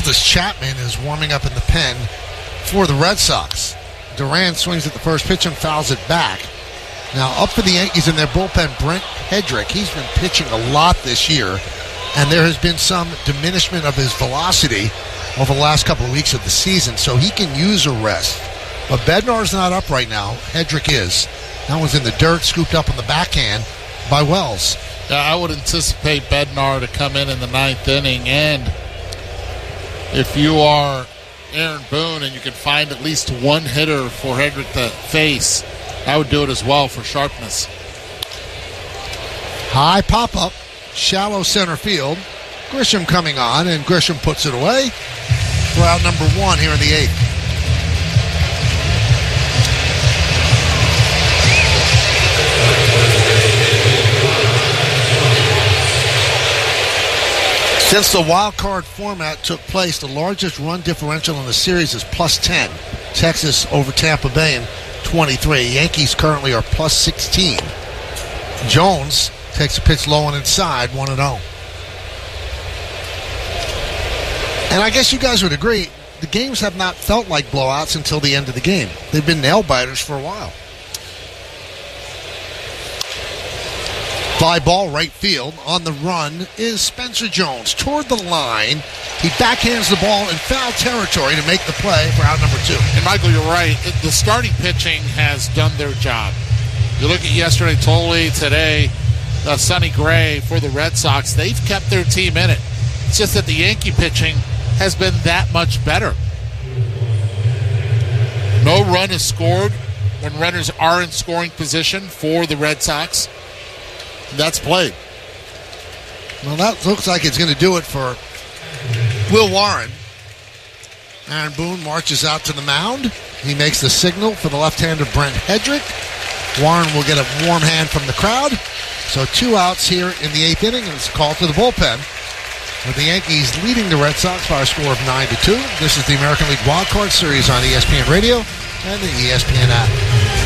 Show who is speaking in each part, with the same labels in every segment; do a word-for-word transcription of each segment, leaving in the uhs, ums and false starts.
Speaker 1: Aroldis Chapman is warming up in the pen for the Red Sox. Duran swings at the first pitch and fouls it back. Now up for the Yankees in their bullpen, Brent Hedrick. He's been pitching a lot this year, and there has been some diminishment of his velocity over the last couple of weeks of the season, so he can use a rest. But Bednar's not up right now. Hedrick is. That one's in the dirt, scooped up on the backhand by Wells.
Speaker 2: Yeah, I would anticipate Bednar to come in in the ninth inning, and if you are Aaron Boone and you can find at least one hitter for Hedrick to face, I would do it as well for sharpness.
Speaker 1: High pop-up, shallow center field. Grisham coming on, and Grisham puts it away for out number one here in the eighth. Since the wild card format took place, the largest run differential in the series is plus ten. Texas over Tampa Bay in twenty-three. Yankees currently are plus sixteen. Jones takes a pitch low and inside, one and oh. And I guess you guys would agree, the games have not felt like blowouts until the end of the game. They've been nail-biters for a while. Fly ball right field. On the run is Spencer Jones. Toward the line, he backhands the ball in foul territory to make the play for out number two.
Speaker 2: And Michael, you're right. The starting pitching has done their job. You look at yesterday, Tolley, today, uh, Sonny Gray for the Red Sox. They've kept their team in it. It's just that the Yankee pitching has been that much better. No run is scored when runners are in scoring position for the Red Sox. That's played.
Speaker 1: Well, that looks like it's going to do it for Will Warren. Aaron Boone marches out to the mound. He makes the signal for the left-hander Brent Hedrick. Warren will get a warm hand from the crowd. So two outs here in the eighth inning, and it's a call to the bullpen, with the Yankees leading the Red Sox by a score of nine to two. This is the American League Wild Card Series on E S P N Radio and the E S P N app.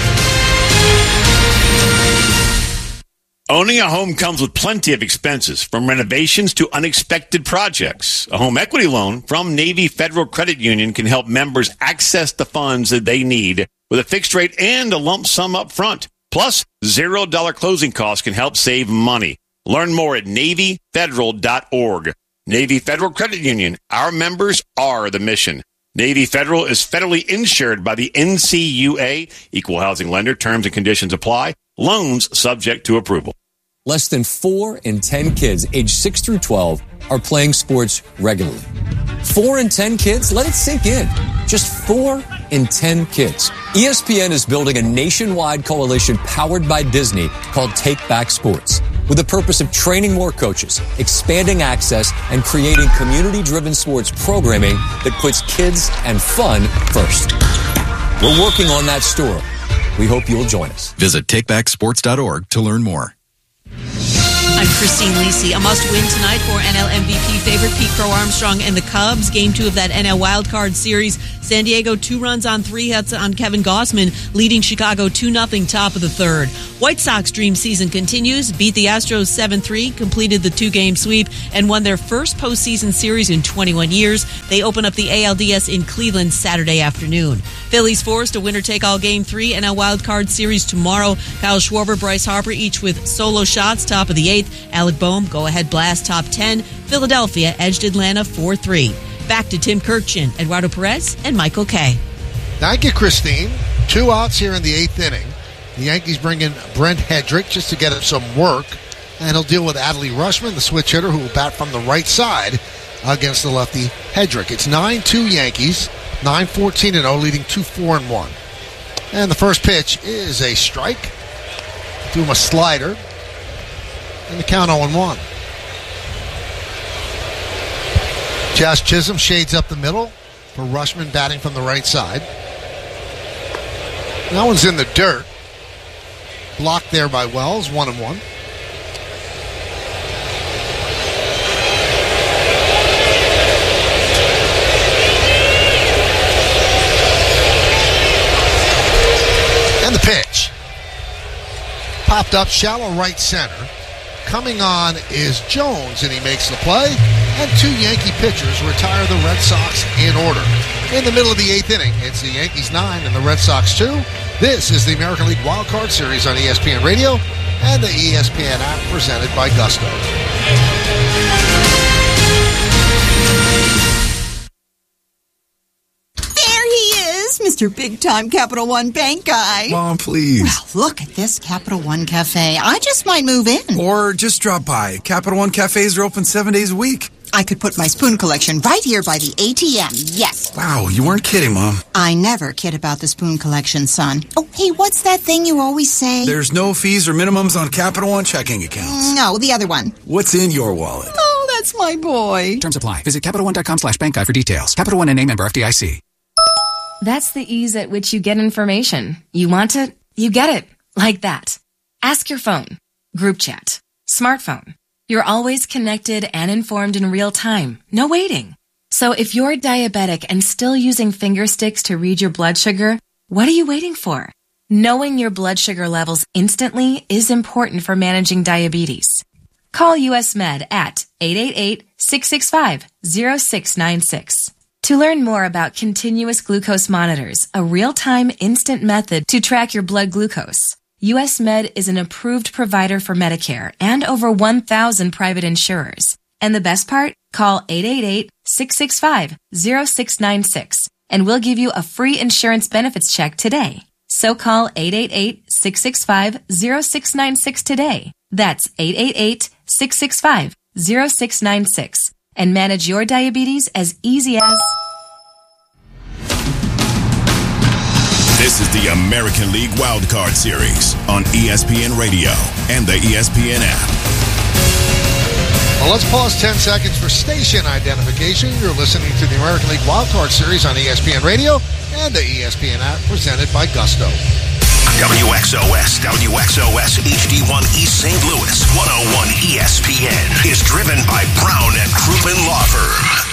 Speaker 3: Owning a home comes with plenty of expenses, from renovations to unexpected projects. A home equity loan from Navy Federal Credit Union can help members access the funds that they need with a fixed rate and a lump sum up front. Plus, zero dollar closing costs can help save money. Learn more at Navy Federal dot org. Navy Federal Credit Union. Our members are the mission. Navy Federal is federally insured by the N C U A. Equal housing lender. Terms and conditions apply. Loans subject to approval.
Speaker 4: Less than four in ten kids aged six through twelve are playing sports regularly. Four in ten kids? Let it sink in. Just four in ten kids. E S P N is building a nationwide coalition powered by Disney called Take Back Sports, with the purpose of training more coaches, expanding access, and creating community-driven sports programming that puts kids and fun first. We're working on that story. We hope you'll join us.
Speaker 5: Visit take back sports dot org to learn more.
Speaker 6: I'm Christine Lisi. A must-win tonight for N L M V P favorite Pete Crow Armstrong and the Cubs. Game two of that N L wildcard series. San Diego two runs on three hits on Kevin Gausman, leading Chicago two nothing top of the third. White Sox dream season continues. Beat the Astros seven three, completed the two-game sweep, and won their first postseason series in twenty-one years. They open up the A L D S in Cleveland Saturday afternoon. Phillies forced a winner-take-all Game three N L wildcard series tomorrow. Kyle Schwarber, Bryce Harper, each with solo shots top of the eighth. Alec Boehm, go-ahead blast top ten. Philadelphia edged Atlanta four three. Back to Tim Kirchin, Eduardo Perez, and Michael Kay.
Speaker 1: Thank you, Christine. Two outs here in the eighth inning. The Yankees bring in Brent Hedrick just to get him some work, and he'll deal with Adley Rushman, the switch hitter, who will bat from the right side against the lefty Hedrick. It's nine two Yankees, nine fourteen and oh, leading two four and one. And the first pitch is a strike. Threw him a slider, and the count oh and one. Josh Chisholm shades up the middle for Rushman, batting from the right side. That one's in the dirt. Blocked there by Wells, one and one. And the pitch. Popped up shallow right center. Coming on is Jones, and he makes the play. and two Yankee pitchers retire the Red Sox in order. In the middle of the eighth inning, it's the Yankees nine and the Red Sox two. This is the American League Wild Card Series on E S P N Radio and the E S P N app presented by Gusto.
Speaker 7: Mister Big-Time Capital One Bank guy.
Speaker 8: Mom, please.
Speaker 7: Well, look at this Capital One Cafe. I just might move in.
Speaker 8: Or just drop by. Capital One Cafes are open seven days a week.
Speaker 7: I could put my spoon collection right here by the A T M. Yes.
Speaker 8: Wow, you weren't kidding, Mom.
Speaker 7: I never kid about the spoon collection, son. Oh, hey, what's that thing you always say?
Speaker 8: There's no fees or minimums on Capital One checking accounts.
Speaker 7: No, the other one.
Speaker 8: What's in your wallet?
Speaker 7: Oh, that's my boy.
Speaker 9: Terms apply. Visit CapitalOne.com slash bank guide for details. Capital One N A member F D I C.
Speaker 10: That's the ease at which you get information. You want it, you get it. Like that. Ask your phone. Group chat. Smartphone. You're always connected and informed in real time. No waiting. So if you're diabetic and still using finger sticks to read your blood sugar, what are you waiting for? Knowing your blood sugar levels instantly is important for managing diabetes. Call U S Med at eight eight eight, six six five, zero six nine six. To learn more about continuous glucose monitors, a real-time instant method to track your blood glucose, U S Med is an approved provider for Medicare and over one thousand private insurers. And the best part? Call eight eight eight, six six five, zero six nine six and we'll give you a free insurance benefits check today. So call eight eight eight, six six five, zero six nine six today. That's eight eight eight, six six five, zero six nine six. And manage your diabetes as easy as...
Speaker 11: This is the American League Wild Card Series on E S P N Radio and the E S P N app.
Speaker 1: Well, let's pause ten seconds for station identification. You're listening to the American League Wild Card Series on E S P N Radio and the E S P N app presented by Gusto.
Speaker 11: W X O S, W X O S H D one East Saint Louis, one oh one E S P N is driven by Brown and Crouppen Law Firm.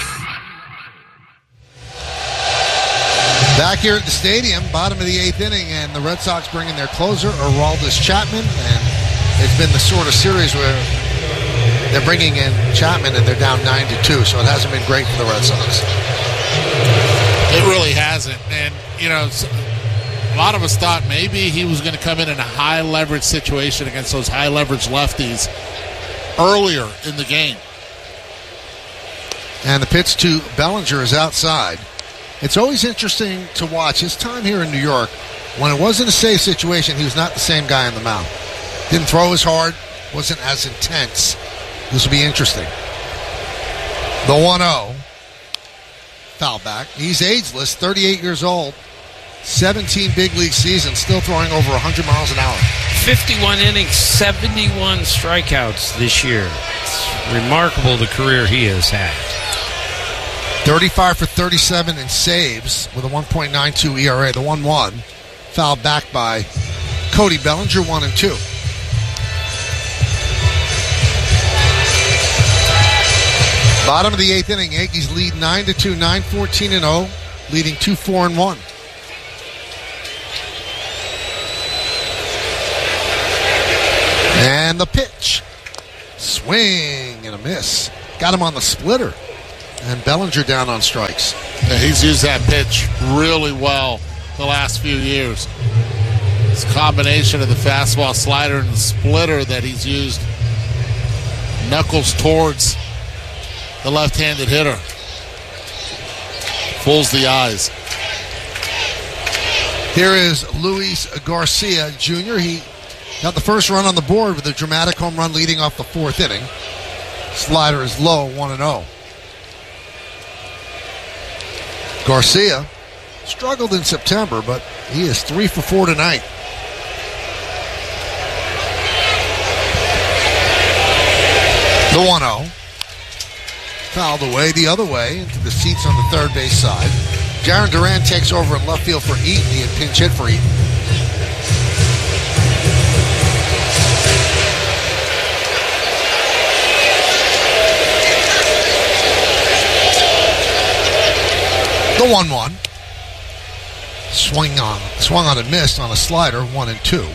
Speaker 1: Back here at the stadium, bottom of the eighth inning, and the Red Sox bringing their closer, Aroldis Chapman, and it's been the sort of series where they're bringing in Chapman and they're down nine to two, so it hasn't been great for the Red Sox.
Speaker 2: It really hasn't, and you know, a lot of us thought maybe he was going to come in in a high leverage situation against those high leverage lefties earlier in the game.
Speaker 1: And the pitch to Bellinger is outside. It's always interesting to watch his time here in New York. When it wasn't a safe situation, he was not the same guy on the mound. Didn't throw as hard, wasn't as intense. This will be interesting. The one oh. Foul back. He's ageless, thirty-eight years old. seventeen big league seasons, still throwing over one hundred miles an hour.
Speaker 12: fifty-one innings, seventy-one strikeouts this year. It's remarkable the career he has had.
Speaker 1: thirty-five for thirty-seven in saves with a one point nine two E R A. The one one fouled back by Cody Bellinger, one and two. Bottom of the eighth inning, Yankees lead nine to two, nine fourteen and oh, leading two four and one. And the pitch. Swing and a miss. Got him on the splitter. And Bellinger down on strikes.
Speaker 2: Yeah, he's used that pitch really well the last few years. It's a combination of the fastball, slider, and the splitter that he's used. Knuckles towards the left-handed hitter. Fools the eyes.
Speaker 1: Here is Luis Garcia Junior He got the first run on the board with a dramatic home run leading off the fourth inning. Slider is low, one and oh. Garcia struggled in September, but he is three for four tonight. The one oh. Fouled away the other way into the seats on the third base side. Jaron Duran takes over in left field for Eaton. He had pinch hit for Eaton. The one one. Swing on, swung on and missed on a slider, one and two.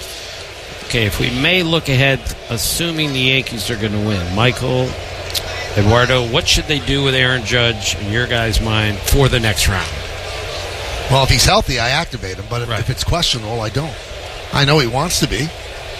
Speaker 12: Okay, if we may look ahead, assuming the Yankees are going to win, Michael, Eduardo, what should they do with Aaron Judge, in your guys' mind, for the next round?
Speaker 1: Well, if he's healthy, I activate him. But if,
Speaker 12: Right.
Speaker 1: if it's questionable, I don't. I know he wants to be.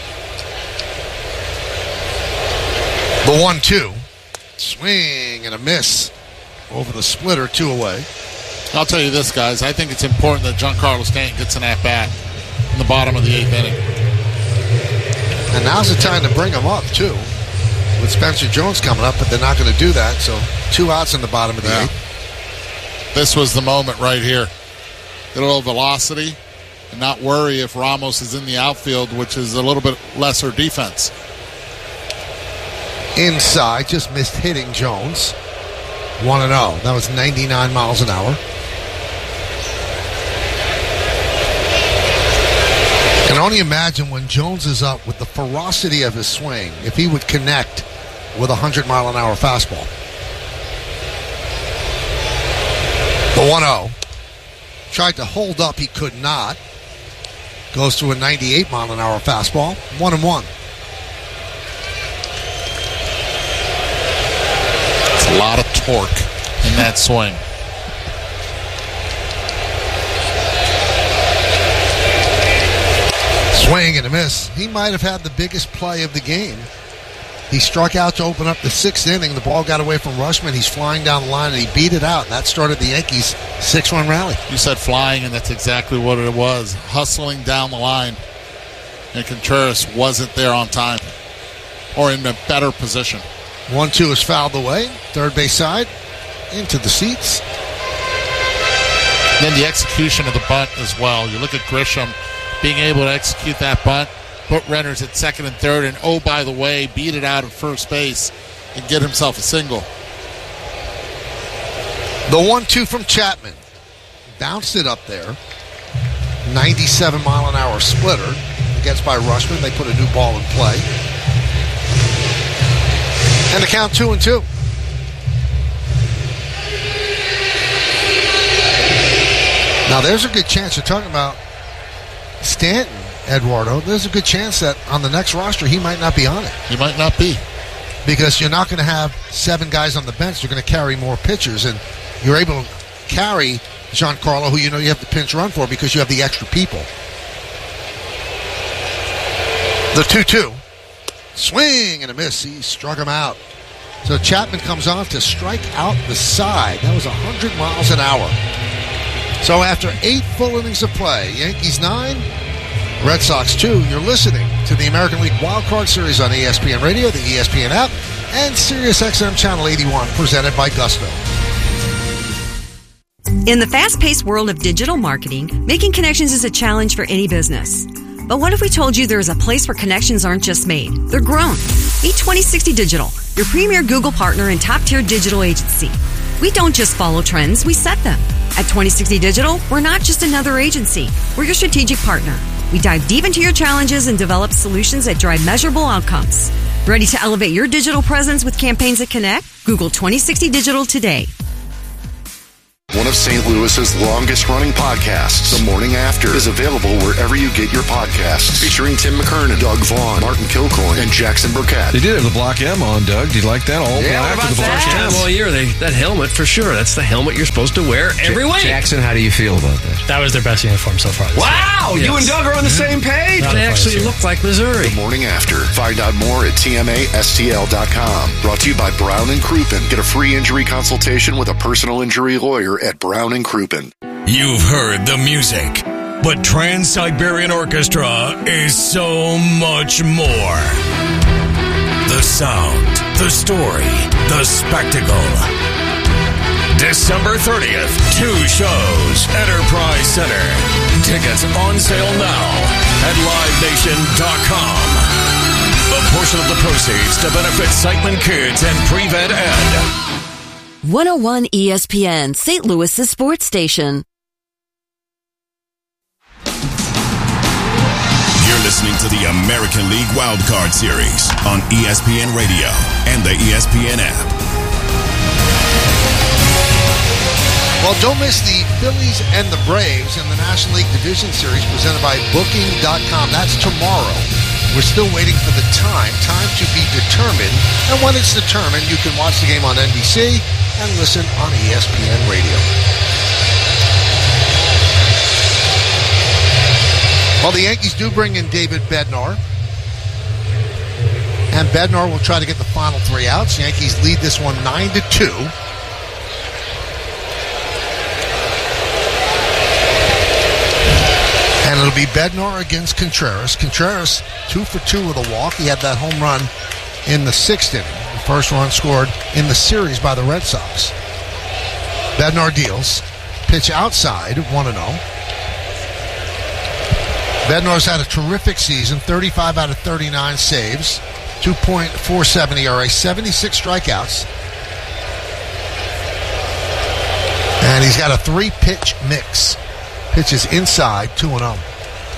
Speaker 1: The one two. Swing and a miss over the splitter, two away.
Speaker 2: I'll tell you this, guys. I think it's important that Giancarlo Stanton gets an at-bat in the bottom of the eighth inning.
Speaker 1: And now's the time to bring him up, too. With Spencer Jones coming up, but they're not going to do that. So two outs in the bottom of the
Speaker 2: Yeah.
Speaker 1: eighth.
Speaker 2: This was the moment right here. Get a little velocity and not worry if Ramos is in the outfield, which is a little bit lesser defense.
Speaker 1: Inside, just missed hitting Jones. one and oh. That was ninety-nine miles an hour. Can only imagine when Jones is up with the ferocity of his swing, if he would connect with a one hundred mile an hour fastball. The one oh. Tried to hold up, he could not. Goes to a ninety-eight mile an hour fastball. One and one.
Speaker 2: It's a lot of torque in that swing.
Speaker 1: Swing and a miss. He might have had the biggest play of the game. He struck out to open up the sixth inning. The ball got away from Rushman. He's flying down the line, and he beat it out. That started the Yankees' six-run rally.
Speaker 2: You said flying, and that's exactly what it was. Hustling down the line. And Contreras wasn't there on time or in a better position.
Speaker 1: one two is fouled away. Third base side. Into the seats.
Speaker 2: Then the execution of the bunt as well. You look at Grisham being able to execute that bunt, put runners at second and third, and oh, by the way, beat it out at first base and get himself a single.
Speaker 1: The one two from Chapman. Bounced it up there. ninety-seven mile an hour splitter. Gets by Rushman. They put a new ball in play. And the count two and two. Now there's a good chance, you're talking about Stanton, Eduardo, there's a good chance that on the next roster he might not be on it.
Speaker 2: He might not be.
Speaker 1: Because you're not going to have seven guys on the bench. You're going to carry more pitchers, and you're able to carry Giancarlo, who you know you have to pinch run for because you have the extra people. The two two. Swing and a miss. He struck him out. So Chapman comes on to strike out the side. That was one hundred miles an hour. So after eight full innings of play, Yankees nine, Red Sox two, you're listening to the American League Wild Card Series on E S P N Radio, the E S P N app, and Sirius X M Channel eighty-one, presented by Gusto.
Speaker 13: In the fast-paced world of digital marketing, making connections is a challenge for any business. But what if we told you there is a place where connections aren't just made, they're grown? Meet twenty sixty Digital, your premier Google partner and top-tier digital agency. We don't just follow trends, we set them. At twenty sixty Digital, we're not just another agency. We're your strategic partner. We dive deep into your challenges and develop solutions that drive measurable outcomes. Ready to elevate your digital presence with campaigns that connect? Google twenty sixty Digital today.
Speaker 11: One of Saint Louis's longest-running podcasts, The Morning After, is available wherever you get your podcasts. Featuring Tim McKernan, Doug Vaughn, Martin Kilcoyne, and Jackson Burkett.
Speaker 14: They did have the Block M on, Doug. Do you like that? All
Speaker 15: yeah,
Speaker 14: black
Speaker 15: what
Speaker 14: with the
Speaker 15: about
Speaker 14: Block
Speaker 15: that?
Speaker 14: M.
Speaker 15: Well, year, they, that helmet for sure. That's the helmet you're supposed to wear every
Speaker 14: J-
Speaker 15: week.
Speaker 14: Jackson, how do you feel about that?
Speaker 16: That was their best uniform so far. This
Speaker 15: Wow!
Speaker 16: year.
Speaker 15: You
Speaker 16: Yes.
Speaker 15: and Doug are on the same page.
Speaker 16: Not
Speaker 15: They
Speaker 16: a
Speaker 15: actually
Speaker 16: this year.
Speaker 15: look like Missouri.
Speaker 11: The Morning After. Find out more at T M A S T L dot com. Brought to you by Brown and Crouppen. Get a free injury consultation with a personal injury lawyer at Brown and Crouppen.
Speaker 17: You've heard the music, but Trans-Siberian Orchestra is so much more. The sound, the story, the spectacle. December thirtieth, two shows, Enterprise Center. Tickets on sale now at live nation dot com. A portion of the proceeds to benefit Sightman Kids and Prevent Ed.
Speaker 18: one oh one E S P N, Saint Louis's sports station.
Speaker 17: You're listening to the American League Wildcard Series on E S P N Radio and the E S P N app.
Speaker 1: Well, don't miss the Phillies and the Braves in the National League Division Series presented by Booking dot com. That's tomorrow. We're still waiting for the time. Time to be determined. And when it's determined, you can watch the game on N B C and listen on E S P N Radio. Well, the Yankees do bring in David Bednar. And Bednar will try to get the final three outs. Yankees lead this one nine to two. And it'll be Bednar against Contreras. Contreras, two for two with a walk. He had that home run in the sixth inning. The first run scored in the series by the Red Sox. Bednar deals. Pitch outside, one and oh. Bednar's had a terrific season, thirty-five out of thirty-nine saves, two point four seven E R A, seventy-six strikeouts. And he's got a three-pitch mix. Pitches inside, two and oh.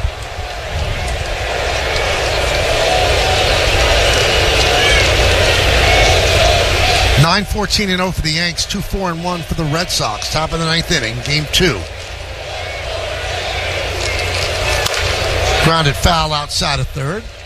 Speaker 1: nine fourteen and oh for the Yanks, two four and one for the Red Sox. Top of the ninth inning, game two. Grounded foul outside of third.